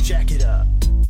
Check it out.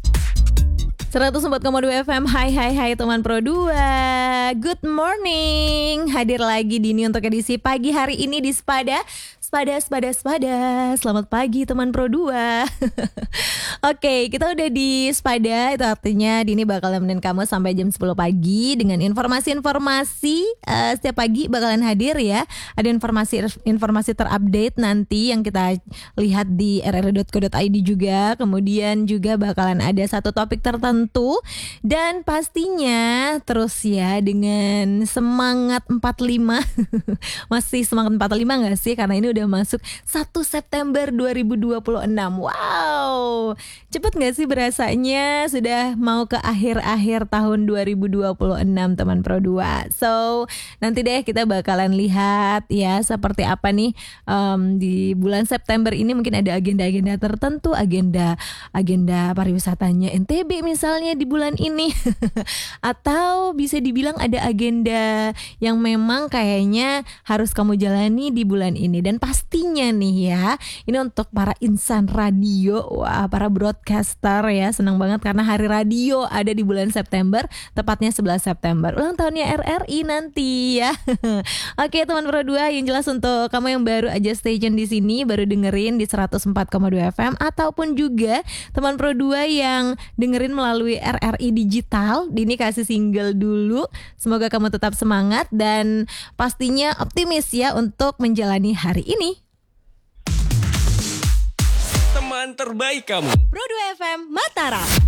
104,2 FM. Hai teman Pro 2. Good morning. Hadir lagi Dini untuk edisi pagi hari ini di Spada. Selamat pagi teman Pro 2. Oke, kita udah di Spada. Itu artinya Dini bakal nemenin kamu sampai jam 10 pagi dengan informasi-informasi. Setiap pagi bakalan hadir ya. Ada informasi terupdate nanti yang kita lihat di rri.co.id juga. Kemudian juga bakalan ada satu topik tertentu. Dan pastinya terus ya dengan semangat 45. Masih semangat 45 gak sih? Karena ini udah masuk 1 September 2026. Wow, cepet gak sih berasanya? Sudah mau ke akhir-akhir tahun 2026 teman Pro 2. So nanti deh kita bakalan lihat ya seperti apa nih di bulan September ini. Mungkin ada agenda-agenda tertentu, agenda pariwisatanya NTB misalnya di bulan ini. Atau bisa dibilang ada agenda yang memang kayaknya harus kamu jalani di bulan ini. Dan pastinya nih ya, ini untuk para insan radio, wah para broadcaster ya, senang banget karena hari radio ada di bulan September, tepatnya 11 September. Ulang tahunnya RRI nanti ya. Oke teman Pro 2, yang jelas untuk kamu yang baru aja stay tune di sini, baru dengerin di 104,2 FM, ataupun juga teman Pro 2 yang dengerin melalui RRI Digital, Dini kasih single dulu. Semoga kamu tetap semangat dan pastinya optimis ya untuk menjalani hari ini. Teman terbaik kamu. Pro 2 FM Mataram.